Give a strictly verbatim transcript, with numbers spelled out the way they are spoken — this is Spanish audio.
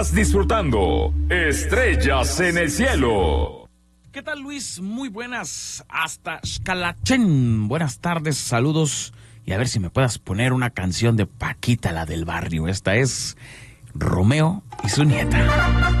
Estás disfrutando Estrellas en el Cielo. ¿Qué tal, Luis? Muy buenas, hasta Xcalachén. Buenas tardes, saludos. Y a ver si me puedas poner una canción de Paquita, la del barrio. Esta es Romeo y su nieta.